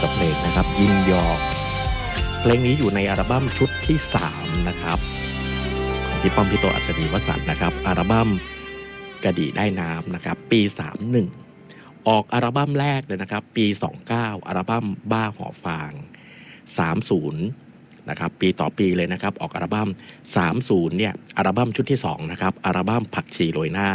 กับเพลงนะครับยินยอมเพลงนี้อยู่ในอัลบั้มชุดที่3นะครับของพี่ป้อมพี่โตอัศนีวสันต์นะครับอัลบั้มกระดี่ได้น้ำนะครับปี31ออกอัลบั้มแรกเลยนะครับปี29อัลบั้มบ้าหอฟาง30นะครับปีต่อปีเลยนะครับออกอัลบั้ม30เนี่ยอัลบั้มชุดที่2นะครับอัลบั้มผักชีโรยหน้า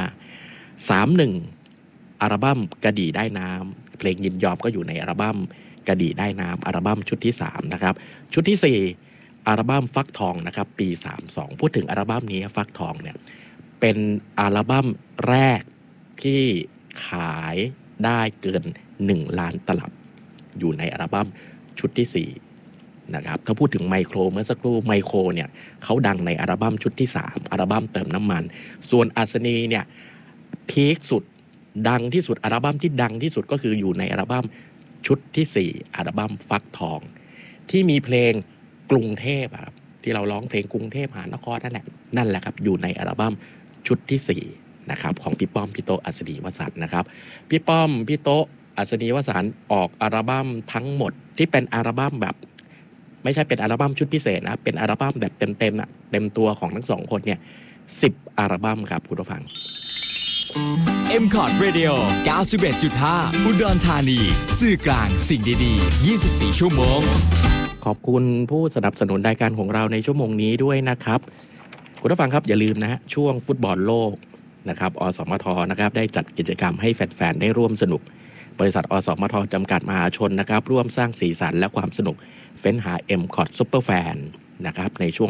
31อัลบั้มกระดี่ได้น้ำเพลงยินยอมก็อยู่ในอัลบั้มกระดี่ได้น้ำอัลบั้มชุดที่3นะครับชุดที่4อัลบั้มฟักทองนะครับปี32พูดถึงอัลบั้มนี้ฟักทองเนี่ยเป็นอัลบั้มแรกที่ขายได้เกิน1ล้านตลับอยู่ในอัลบั้มชุดที่4นะครับถ้าพูดถึงไมโครเมื่อสักครู่ไมโครเนี่ยเขาดังในอัลบั้มชุดที่3อัลบั้มเติมน้ำมันส่วนอัศนีเนี่ยพีคสุดดังที่สุดอัลบั้มที่ดังที่สุดก็คืออยู่ในอัลบั้มชุดที่4อัลบั้มฟักทองที่มีเพลงกรุงเทพครับที่เราร้องเพลงกรุงเทพหานครนั่นแหละครับอยู่ในอัลบั้มชุดที่4นะครับของพี่ป้อมพี่โตอัศนีวสันต์นะครับพี่ป้อมพี่โตอัศนีวสันต์ออกอัลบั้มทั้งหมดที่เป็นอัลบั้มแบบไม่ใช่เป็นอัลบั้มชุดพิเศษนะเป็นอัลบั้มแบบเต็มๆนะเต็มตัวของทั้ง2คนเนี่ย10อัลบั้มครับคุณผู้ฟัง M-Cot Radio 91.5 อุดรธานีสื่อกลางสิ่งดีๆ24ชั่วโมงขอบคุณผู้สนับสนุนรายการของเราในชั่วโมงนี้ด้วยนะครับคุณผู้ฟังครับอย่าลืมนะฮะช่วงฟุตบอลโลกนะครับอสมทนะครับได้จัดกิจกรรมให้แฟนๆได้ร่วมสนุกบริษัทอสมทจำกัดมหาชนนะครับร่วมสร้างสีสันและความสนุกเฟ้นหา M-Cot Superfan นะครับในช่วง